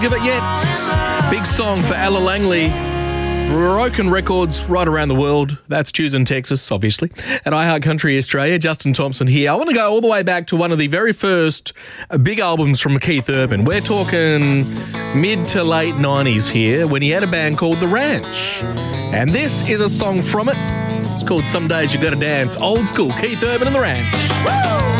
Give it yet. Big song for Ella Langley. Broken records right around the world. That's Tucson, Texas, obviously. At iHeart Country Australia, Justin Thompson here. I want to go all the way back to one of the very first big albums from Keith Urban. We're talking mid to late 90s here when he had a band called The Ranch. And this is a song from it. It's called Some Days You Gotta Dance. Old school Keith Urban and The Ranch. Woo!